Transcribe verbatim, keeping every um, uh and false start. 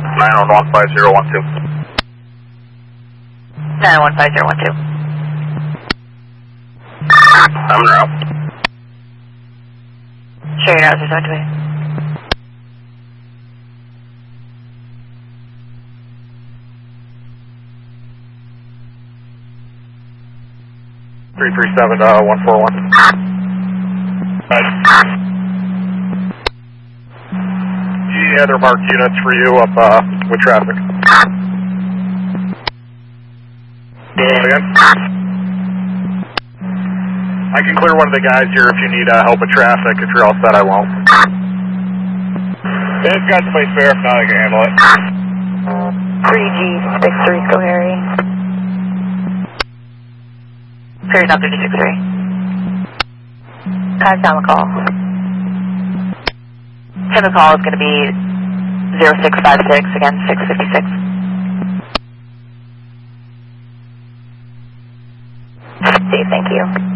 nine one five zero one two. nine one five zero one two. I'm en route. Sure, your nose is on to me. three three seven, uh, one four one. Any other marked units for you up, uh, with traffic? Do it again. I can clear one of the guys here if you need, uh, help with traffic. If you're all set, I won't. Yeah, it's got somebody spare. If not, I can handle it. three G six three, go Harry. Clear Delta two six three. Pass down the call. Tim, the call is going to be zero six five six, again, six fifty-six. Steve, thank you.